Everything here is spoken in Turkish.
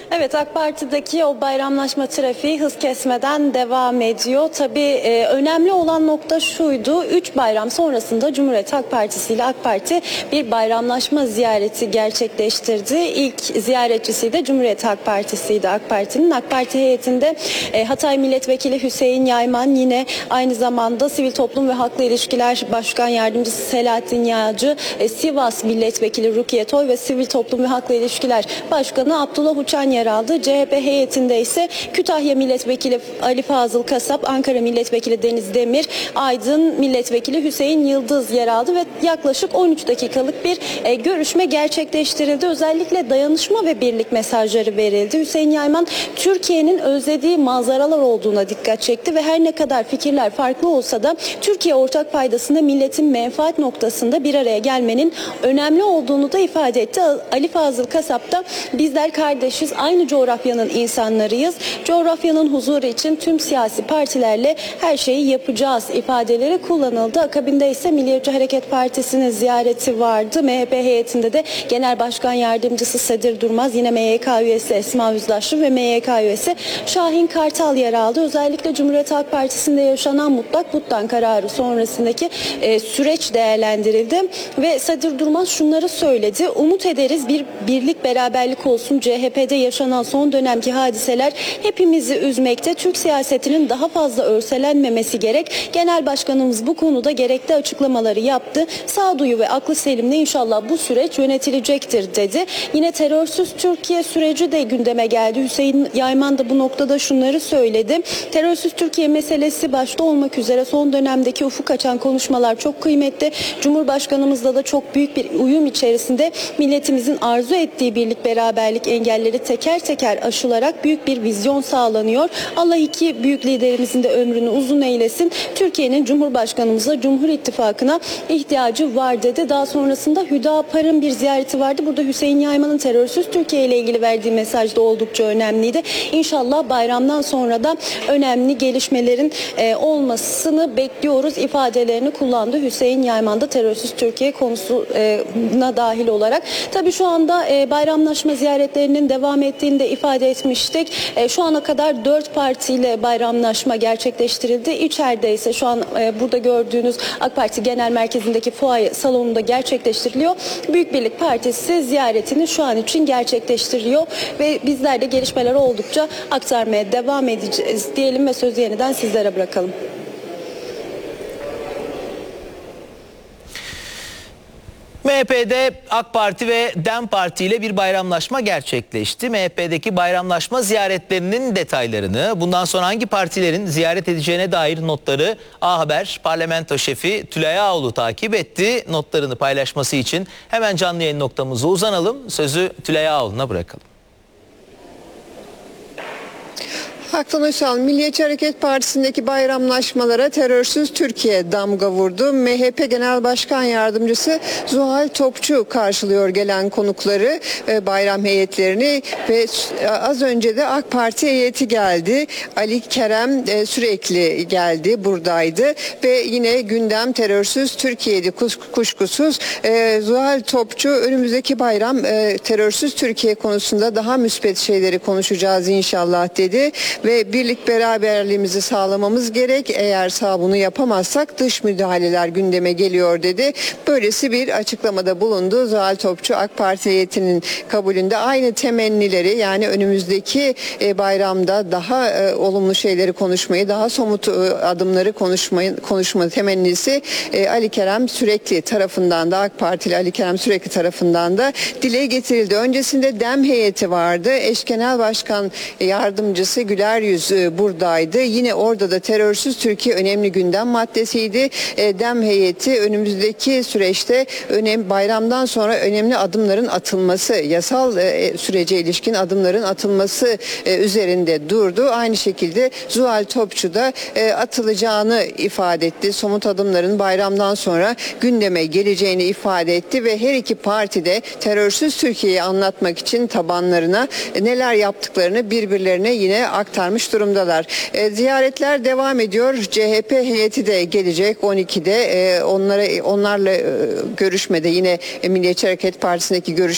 Evet, AK Parti'deki o bayramlaşma trafiği hız kesmeden devam ediyor. Tabii önemli olan nokta şuydu. 3 bayram sonrasında Cumhuriyet Halk Partisi ile AK Parti bir bayramlaşma ziyareti gerçekleştirdi. İlk ziyaretçisi de Cumhuriyet Halk Partisi'ydi AK Parti'nin. AK Parti heyetinde Hatay Milletvekili Hüseyin Yayman, yine aynı zamanda Sivil Toplum ve Halkla İlişkiler Başkan Yardımcısı Selahattin Yağcı, Sivas Milletvekili Rukiye Toy ve Sivil Toplum ve Halkla İlişkiler Başkanı Abdullah Uçan yer aldı. CHP heyetinde ise Kütahya Milletvekili Ali Fazıl Kasap, Ankara Milletvekili Deniz Demir, Aydın Milletvekili Hüseyin Yıldız yer aldı ve yaklaşık 13 dakikalık bir görüşme gerçekleştirildi. Özellikle dayanışma ve birlik mesajları verildi. Hüseyin Yayman, Türkiye'nin özlediği manzaralar olduğuna dikkat çekti ve her ne kadar fikirler farklı olsa da Türkiye ortak paydasında, milletin menfaat noktasında bir araya gelmenin önemli olduğunu da ifade etti. Ali Fazıl Kasap da bizler kardeşiz, aynı coğrafyanın insanlarıyız. Coğrafyanın huzuru için tüm siyasi partilerle her şeyi yapacağız ifadeleri kullanıldı. Akabinde ise Milliyetçi Hareket Partisi'nin ziyareti vardı. MHP heyetinde de Genel Başkan Yardımcısı Sedir Durmaz, yine MYK üyesi Esma Yüzdaşlı ve MYK üyesi Şahin Kartal yer aldı. Özellikle Cumhuriyet Halk Partisi'nde yaşanan mutlak Buttan kararı sonrasındaki süreç değerlendirildi ve Sedir Durmaz şunları söyledi. Umut ederiz bir birlik beraberlik olsun. CHP'de yaşanan son dönemki hadiseler hepimizi üzmekte. Türk siyasetinin daha fazla örselenmemesi gerek. Genel Başkanımız bu konuda gerekli açıklamaları yaptı. Sağduyu ve aklı selimle inşallah bu süreç yönetilecektir dedi. Yine terörsüz Türkiye süreci de gündeme geldi. Hüseyin Yayman da bu noktada şunları söyledi. Terörsüz Türkiye meselesi başta olmak üzere son dönemdeki ufuk açan konuşmalar çok kıymetli. Cumhurbaşkanımızla da çok büyük bir uyum içerisinde milletimizin arzu ettiği birlik beraberlik engelleri teker teker aşılarak büyük bir vizyon sağlanıyor. Allah iki büyük liderimizin de ömrünü uzun eylesin. Türkiye'nin Cumhurbaşkanımıza, Cumhur İttifakı'na ihtiyacı var dedi. Daha sonrasında Hüdapar'ın bir ziyareti vardı. Burada Hüseyin Yayman'ın terörsüz Türkiye ile ilgili verdiği mesaj da oldukça önemliydi. İnşallah bayramdan sonra da önemli gelişmelerin olmasını bekliyoruz ifadelerini kullandı Hüseyin Yayman da terörsüz Türkiye konusuna dahil olarak. Tabii şu anda bayramlaşma ziyaretlerinin devam ettiğini de ifade etmiştik. Şu ana kadar 4 partiyle bayramlaşma gerçekleştirildi. İçeride ise şu an burada gördüğünüz AK Parti Genel Merkezi'ndeki fuaye salonunda gerçekleştiriliyor. Büyük Birlik Partisi ziyaretini şu an için gerçekleştiriyor ve bizler de gelişmeler oldukça aktarmaya devam edeceğiz diyelim ve sözü yeniden sizlere bırakalım. MHP'de AK Parti ve DEM Parti ile bir bayramlaşma gerçekleşti. MHP'deki bayramlaşma ziyaretlerinin detaylarını, bundan sonra hangi partilerin ziyaret edeceğine dair notları A Haber Parlamento Şefi Tülay Ağoğlu takip etti. Notlarını paylaşması için hemen canlı yayın noktamıza uzanalım. Sözü Tülay Ağoğlu'na bırakalım. Haktan Uysal, Milliyetçi Hareket Partisi'ndeki bayramlaşmalara terörsüz Türkiye damga vurdu. MHP Genel Başkan Yardımcısı Zuhal Topçu karşılıyor gelen konukları, bayram heyetlerini ve az önce de AK Parti heyeti geldi. Ali Kerem sürekli geldi, buradaydı ve yine gündem terörsüz Türkiye'di kuşkusuz. Zuhal Topçu önümüzdeki bayram terörsüz Türkiye konusunda daha müspet şeyleri konuşacağız inşallah dedi. Ve birlik beraberliğimizi sağlamamız gerek. Eğer bunu yapamazsak dış müdahaleler gündeme geliyor dedi. Böylesi bir açıklamada bulundu. Zuhal Topçu AK Parti heyetinin kabulünde aynı temennileri, yani önümüzdeki bayramda daha olumlu şeyleri konuşmayı, daha somut adımları konuşma temennisi Ali Kerem Sürekli tarafından da, AK Partili Ali Kerem Sürekli tarafından da dile getirildi. Öncesinde DEM heyeti vardı. Eş Genel Başkan Yardımcısı Güler Yüz buradaydı. Yine orada da terörsüz Türkiye önemli gündem maddesiydi. DEM heyeti önümüzdeki süreçte bayramdan sonra önemli adımların atılması, yasal sürece ilişkin adımların atılması üzerinde durdu. Aynı şekilde Zuhal Topçu da atılacağını ifade etti. Somut adımların bayramdan sonra gündeme geleceğini ifade etti ve her iki parti de terörsüz Türkiye'yi anlatmak için tabanlarına neler yaptıklarını birbirlerine yine aktarmış durumdalar. Ziyaretler devam ediyor. CHP heyeti de gelecek 12'de. Onlarla görüşmede, yine Milliyetçi Hareket Partisi'ndeki görüşme